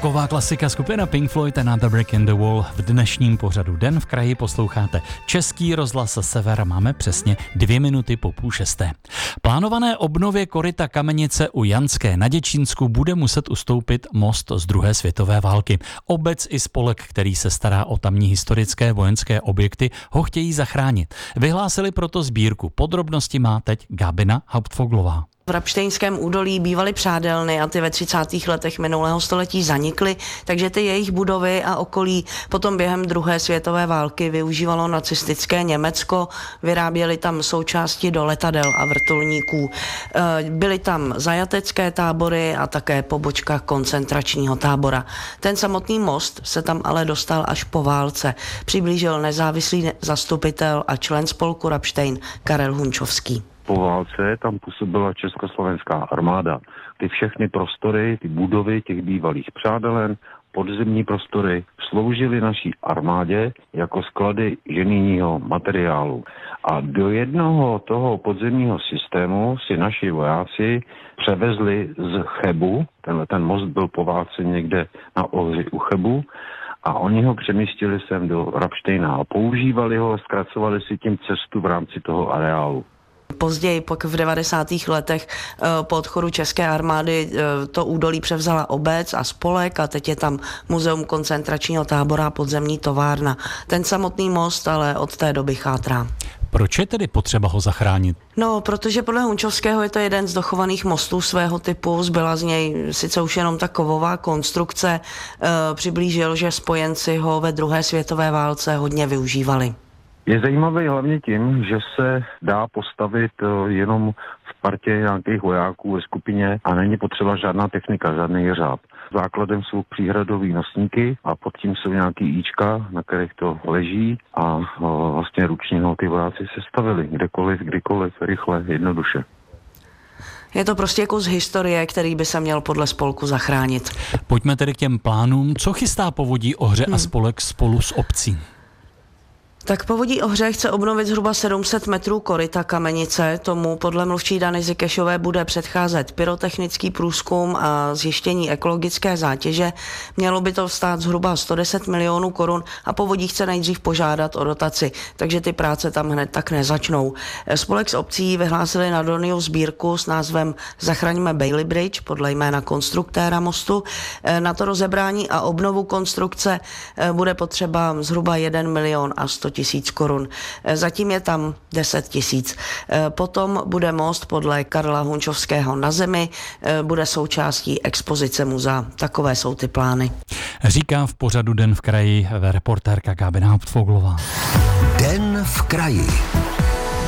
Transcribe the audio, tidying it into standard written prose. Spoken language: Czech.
Rocková klasika skupina Pink Floyd Another Brick in the Wall. V dnešním pořadu Den v kraji posloucháte Český rozhlas Sever. Máme přesně 2 minuty po 5:30. Plánované obnově koryta Kamenice u Janské na Děčínsku bude muset ustoupit most z druhé světové války. Obec i spolek, který se stará o tamní historické vojenské objekty, ho chtějí zachránit. Vyhlásili proto sbírku. Podrobnosti má teď Gábina Hauptfoglová. V Rabštejnském údolí bývaly přádelny a ty ve 30. letech minulého století zanikly, takže ty jejich budovy a okolí potom během druhé světové války využívalo nacistické Německo, vyráběli tam součásti do letadel a vrtulníků. Byly tam zajatecké tábory a také pobočka koncentračního tábora. Ten samotný most se tam ale dostal až po válce. Přiblížil nezávislý zastupitel a člen spolku Rabštejn Karel Hunčovský. Po válce tam působila československá armáda. Ty všechny prostory, ty budovy těch bývalých přádelen, podzemní prostory sloužily naší armádě jako sklady ženijního materiálu. A do jednoho toho podzemního systému si naši vojáci převezli z Chebu, ten most byl po válce někde na Ohři u Chebu, a oni ho přemístili sem do Rabštejna a používali ho a zkracovali si tím cestu v rámci toho areálu. Později, pak v 90. letech po odchodu české armády to údolí převzala obec a spolek a teď je tam muzeum koncentračního tábora a podzemní továrna. Ten samotný most ale od té doby chátrá. Proč je tedy potřeba ho zachránit? No, protože podle Hunčovského je to jeden z dochovaných mostů svého typu, zbyla z něj sice už jenom ta kovová konstrukce, přiblížil, že spojenci ho ve druhé světové válce hodně využívali. Je zajímavý hlavně tím, že se dá postavit jenom v partě nějakých vojáků ve skupině a není potřeba žádná technika, žádný jeřáb. Základem jsou příhradový nosníky a pod tím jsou nějaký íčka, na kterých to leží a vlastně ručně ty vojáci se stavili kdekoliv, kdykoliv, rychle, jednoduše. Je to prostě kus historie, který by se měl podle spolku zachránit. Pojďme tedy k těm plánům. Co chystá Povodí Ohře a spolek spolu s obcí? Tak Povodí Ohře chce obnovit zhruba 700 metrů koryta Kamenice. Tomu podle mluvčí Dany Zikešové bude předcházet pyrotechnický průzkum a zjištění ekologické zátěže. Mělo by to stát zhruba 110 milionů korun a Povodí chce nejdřív požádat o dotaci, takže ty práce tam hned tak nezačnou. Spolek s obcí vyhlásili na Doniu sbírku s názvem Zachraňme Bailey Bridge podle jména konstruktéra mostu. Na to rozebrání a obnovu konstrukce bude potřeba zhruba 1 milion a 100 tisíc korun. Zatím je tam 10 tisíc. Potom bude most podle Karla Hunčovského na zemi, bude součástí expozice muzea. Takové jsou ty plány. Říká v pořadu Den v kraji reportérka Gábina Hauptfoglová. Den v kraji.